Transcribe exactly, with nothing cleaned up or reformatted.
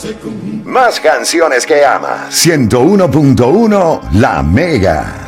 Más canciones que amas. ciento uno punto uno La Mega.